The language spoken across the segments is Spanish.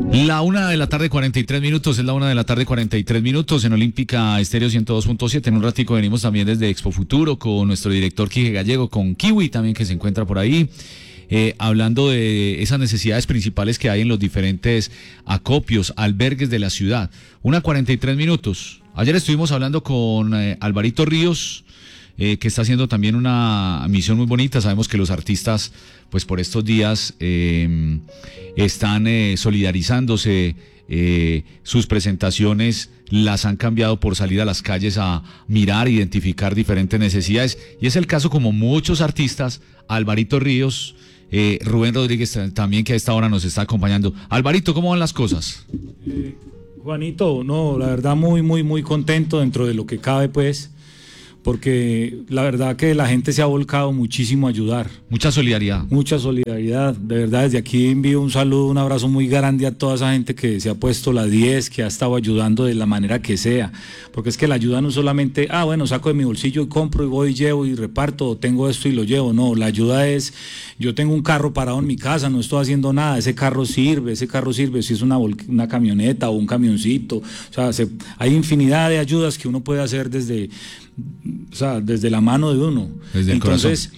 La 1:43 es la 1:43 en Olímpica Estéreo 102.7. En un ratico venimos también desde Expo Futuro con nuestro director Quique Gallego, con Kiwi también, que se encuentra por ahí, hablando de esas necesidades principales que hay en los diferentes acopios, albergues de la ciudad. 1:43. Ayer estuvimos hablando con Alvarito Ríos, que está haciendo también una misión muy bonita. Sabemos que los artistas, pues por estos días, están solidarizándose, sus presentaciones las han cambiado por salir a las calles a mirar, identificar diferentes necesidades, y es el caso, como muchos artistas, Alvarito Ríos, Rubén Rodríguez también, que a esta hora nos está acompañando. Alvarito, ¿cómo van las cosas? Juanito, no, la verdad muy contento dentro de lo que cabe, pues, porque la verdad que la gente se ha volcado muchísimo a ayudar. Mucha solidaridad. Mucha solidaridad, de verdad. Desde aquí envío un saludo, un abrazo muy grande a toda esa gente que se ha puesto la 10, que ha estado ayudando de la manera que sea, porque es que la ayuda no solamente, bueno, saco de mi bolsillo y compro y voy y llevo y reparto, o tengo esto y lo llevo. No, la ayuda es, yo tengo un carro parado en mi casa, no estoy haciendo nada, ese carro sirve, si es una camioneta o un camioncito, o sea, hay infinidad de ayudas que uno puede hacer desde la mano de uno. Desde el corazón. Entonces,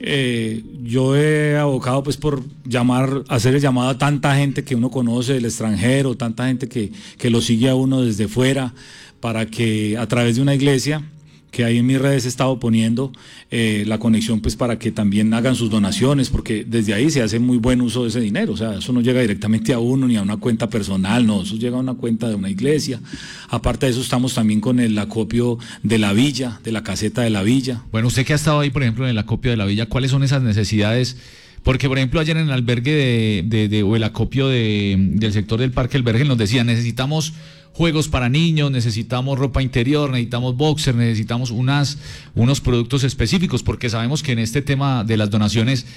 yo he abocado pues por hacer el llamado a tanta gente que uno conoce del extranjero, tanta gente que lo sigue a uno desde fuera, para que a través de una iglesia que ahí en mis redes he estado poniendo la conexión, pues para que también hagan sus donaciones, porque desde ahí se hace muy buen uso de ese dinero. O sea, eso no llega directamente a uno ni a una cuenta personal, no, eso llega a una cuenta de una iglesia. Aparte de eso, estamos también con el acopio de la villa, de la caseta de la villa. Bueno, usted que ha estado ahí, por ejemplo, en el acopio de la villa, ¿cuáles son esas necesidades? Porque, por ejemplo, ayer en el albergue o el acopio del sector del Parque El Vergel nos decían: necesitamos juegos para niños, necesitamos ropa interior, necesitamos boxer, necesitamos unos productos específicos, porque sabemos que en este tema de las donaciones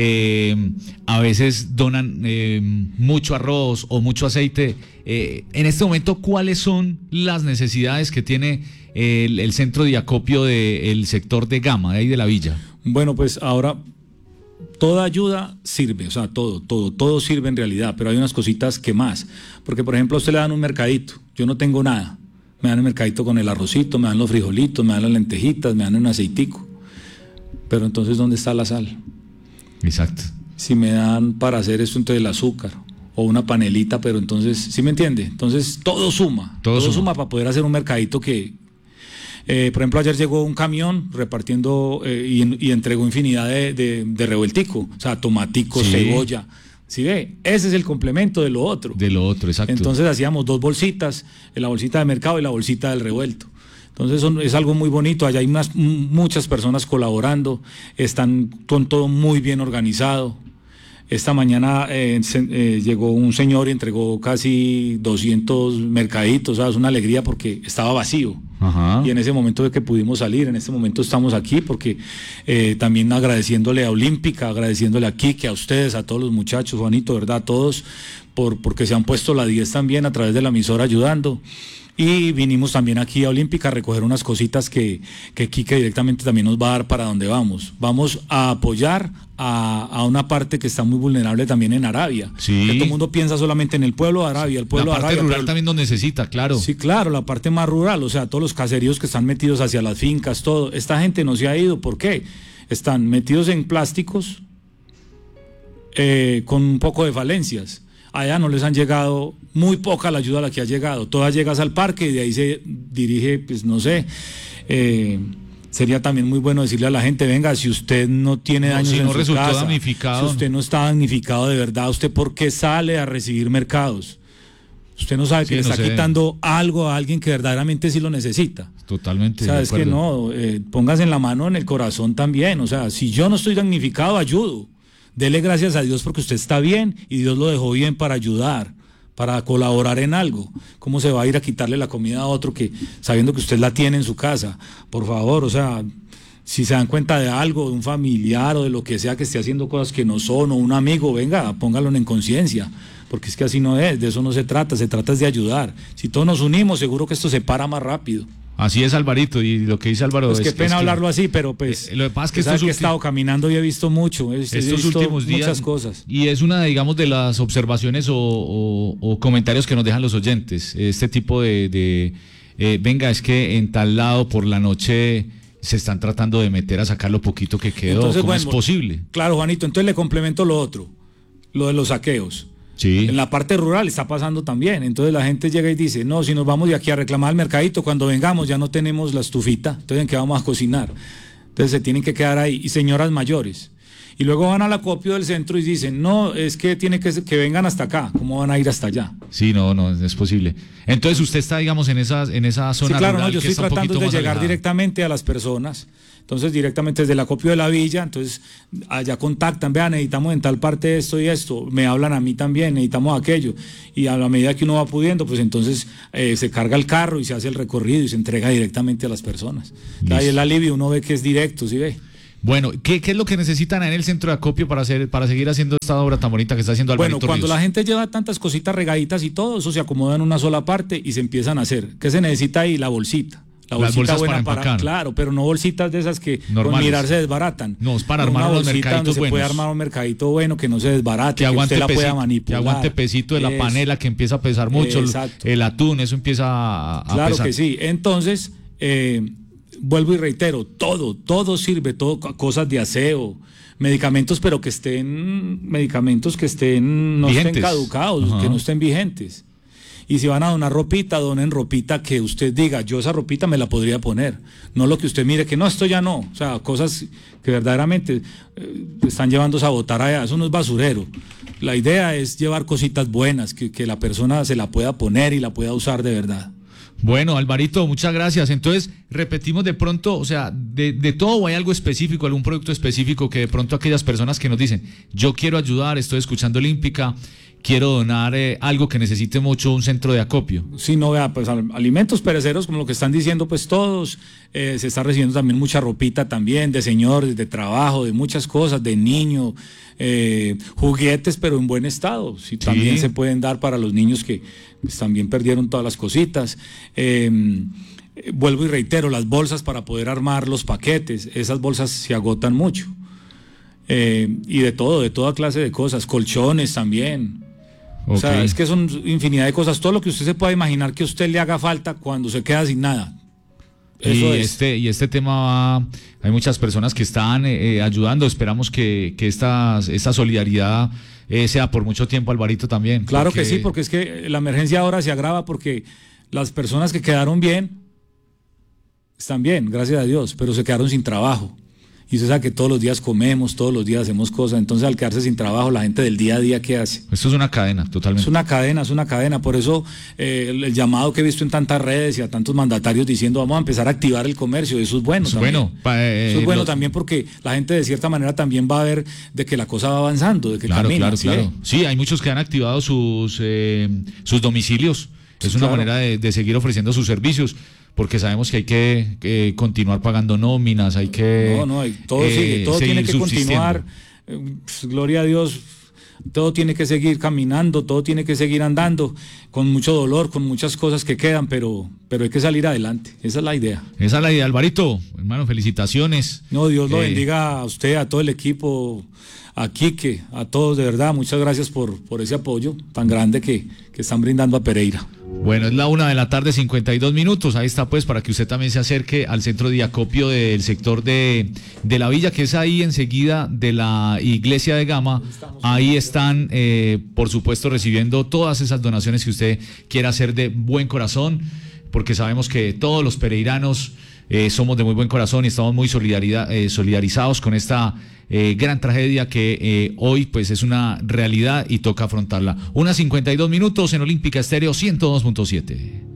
a veces donan mucho arroz o mucho aceite. En este momento, ¿cuáles son las necesidades que tiene el centro de acopio del sector de Gama, de ahí de la villa? Bueno, pues ahora toda ayuda sirve, o sea, todo sirve en realidad, pero hay unas cositas que más, porque por ejemplo a usted le dan un mercadito, yo no tengo nada, me dan el mercadito con el arrocito, me dan los frijolitos, me dan las lentejitas, me dan un aceitico, pero entonces ¿dónde está la sal? Exacto. Si me dan para hacer esto, entonces el azúcar o una panelita, pero entonces, ¿sí me entiende? Entonces todo suma para poder hacer un mercadito que... por ejemplo, ayer llegó un camión repartiendo y entregó infinidad de revueltico, o sea, tomatico, cebolla. ¿Sí ve? Ese es el complemento de lo otro. De lo otro, exacto. Entonces hacíamos 2 bolsitas, la bolsita de mercado y la bolsita del revuelto. Entonces es algo muy bonito, allá hay muchas personas colaborando, están con todo muy bien organizado. Esta mañana llegó un señor y entregó casi 200 mercaditos, ¿sabes? Una alegría porque estaba vacío. Ajá. Y en ese momento de que pudimos salir, en este momento estamos aquí porque también agradeciéndole a Olímpica, agradeciéndole a Quique, a ustedes, a todos los muchachos, Juanito, ¿verdad? A todos, porque se han puesto la 10 también a través de la emisora ayudando. Y vinimos también aquí a Olímpica a recoger unas cositas que Quique directamente también nos va a dar para donde vamos. Vamos a apoyar a una parte que está muy vulnerable también en Arabia. Sí. Que todo el mundo piensa solamente en el pueblo de Arabia, el pueblo de Arabia. La parte rural también lo necesita, claro. Sí, claro, la parte más rural, o sea, todos los caseríos que están metidos hacia las fincas, todo. Esta gente no se ha ido, ¿por qué? Están metidos en plásticos con un poco de falencias. Allá no les han llegado, muy poca la ayuda a la que ha llegado. Todas llegas al parque y de ahí se dirige, pues no sé. Sería también muy bueno decirle a la gente: venga, si usted no tiene daños en su casa, damnificado, si usted no está damnificado de verdad, ¿usted por qué sale a recibir mercados? Usted no sabe que le está quitando algo a alguien que verdaderamente sí lo necesita. Totalmente. O sea, es que no, póngase en la mano en el corazón también. O sea, si yo no estoy damnificado, ayudo. Dele gracias a Dios porque usted está bien y Dios lo dejó bien para ayudar, para colaborar en algo. ¿Cómo se va a ir a quitarle la comida a otro que sabiendo que usted la tiene en su casa? Por favor, o sea, si se dan cuenta de algo, de un familiar o de lo que sea que esté haciendo cosas que no son, o un amigo, venga, póngalo en conciencia, porque es que así no es, de eso no se trata de ayudar. Si todos nos unimos, seguro que esto se para más rápido. Así es, Alvarito, y lo que dice Álvaro pues qué pena hablarlo así, pero pues lo que pasa es que he estado caminando y he visto mucho, estos últimos días muchas cosas. Y es una, digamos, de las observaciones o comentarios que nos dejan los oyentes, este tipo venga, es que en tal lado por la noche se están tratando de meter a sacar lo poquito que quedó. Entonces, ¿cómo es posible? Claro, Juanito, entonces le complemento lo otro, lo de los saqueos. Sí. En la parte rural está pasando también, entonces la gente llega y dice, no, si nos vamos de aquí a reclamar al mercadito, cuando vengamos ya no tenemos la estufita, entonces ¿en qué vamos a cocinar? Entonces se tienen que quedar ahí, y señoras mayores. Y luego van al acopio del centro y dicen, no, es que tiene que vengan hasta acá, ¿cómo van a ir hasta allá? Sí, no es posible. Entonces usted está, digamos, en esa zona sí, claro, rural, no, yo estoy tratando de llegar directamente a las personas. Entonces directamente desde el acopio de la villa, entonces allá contactan, vean, necesitamos en tal parte esto y esto, me hablan a mí también, necesitamos aquello, y a la medida que uno va pudiendo, pues entonces se carga el carro y se hace el recorrido y se entrega directamente a las personas. Ahí el alivio, uno ve que es directo, ¿sí ve? Bueno, ¿qué es lo que necesitan en el centro de acopio para seguir haciendo esta obra tan bonita que está haciendo Alvarito Bueno, cuando Ríos? la gente lleva tantas cositas regaditas y todo, eso se acomoda en una sola parte y se empiezan a hacer. ¿Qué se necesita ahí? La bolsita. La bolsita buena para claro, pero no bolsitas de esas que normales, con mirar se desbaratan. No, es para armar unos mercaditos buenos. Se puede armar un mercadito bueno que no se desbarate, que aguante usted la pesito, pueda manipular. Que aguante pesito de la panela que empieza a pesar mucho, el atún, eso empieza a claro pesar. Que sí, entonces, vuelvo y reitero, todo sirve, cosas de aseo, medicamentos, pero que estén, no vigentes. Estén caducados, que no estén vigentes. Y si van a donar ropita, donen ropita que usted diga, yo esa ropita me la podría poner. No lo que usted mire, que no, esto ya no. O sea, cosas que verdaderamente están llevándose a botar allá. Eso no es basurero. La idea es llevar cositas buenas, que la persona se la pueda poner y la pueda usar de verdad. Bueno, Alvarito, muchas gracias. Entonces, repetimos de pronto, o sea, de todo o hay algo específico, algún producto específico que de pronto aquellas personas que nos dicen, yo quiero ayudar, estoy escuchando Olímpica, quiero donar algo que necesite mucho un centro de acopio. Sí, no, vea, pues alimentos perecederos, como lo que están diciendo, pues todos, se está recibiendo también mucha ropita también, de señores, de trabajo, de muchas cosas, de niño, juguetes, pero en buen estado, sí, también se pueden dar para los niños que pues, también perdieron todas las cositas. Vuelvo y reitero, las bolsas para poder armar los paquetes, esas bolsas se agotan mucho. Y de toda clase de cosas, colchones también. Okay. O sea, es que son infinidad de cosas, todo lo que usted se pueda imaginar que a usted le haga falta cuando se queda sin nada. Eso este tema hay muchas personas que están ayudando, esperamos que esta solidaridad sea por mucho tiempo, Alvarito, también. Claro que sí, porque es que la emergencia ahora se agrava porque las personas que quedaron bien, están bien, gracias a Dios, pero se quedaron sin trabajo. Y usted sabe que todos los días comemos, todos los días hacemos cosas, entonces al quedarse sin trabajo, la gente del día a día, ¿qué hace? Esto es una cadena, totalmente. Es una cadena, por eso el llamado que he visto en tantas redes y a tantos mandatarios diciendo vamos a empezar a activar el comercio, eso es bueno también. Eso es bueno también porque la gente de cierta manera también va a ver de que la cosa va avanzando, de que camina. Claro. Sí, hay muchos que han activado sus domicilios, es una manera de seguir ofreciendo sus servicios. Porque sabemos que hay que continuar pagando nóminas, hay que... todo sigue, todo tiene que continuar, gloria a Dios, todo tiene que seguir caminando, todo tiene que seguir andando, con mucho dolor, con muchas cosas que quedan, pero hay que salir adelante, esa es la idea. Esa es la idea, Alvarito, hermano, felicitaciones. No, Dios lo bendiga a usted, a todo el equipo, a Quique, a todos, de verdad, muchas gracias por ese apoyo tan grande que están brindando a Pereira. Bueno, es la 1:52 p.m, ahí está pues para que usted también se acerque al centro de acopio del sector de la villa, que es ahí enseguida de la iglesia de Gama, ahí están por supuesto recibiendo todas esas donaciones que usted quiera hacer de buen corazón, porque sabemos que todos los pereiranos somos de muy buen corazón y estamos muy solidarizados con esta gran tragedia que hoy pues es una realidad y toca afrontarla. 1:52 p.m en Olímpica Estéreo 102.7.